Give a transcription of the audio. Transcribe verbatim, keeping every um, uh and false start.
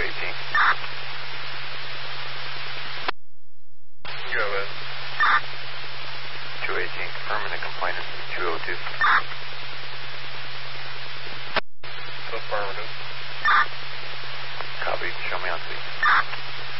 eighteen. Go ahead. two eighteen, confirming the complainant is two oh two. Affirmative. Copy, show me on scene.